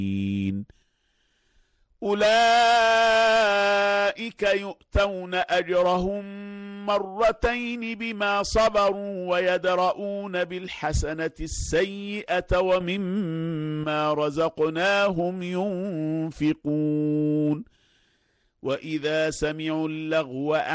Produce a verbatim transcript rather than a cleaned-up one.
أولئك يؤتون أجرهم مرتين بما صبروا ويدرؤون بالحسنة السيئة ومما رزقناهم ينفقون وإذا سمعوا اللغو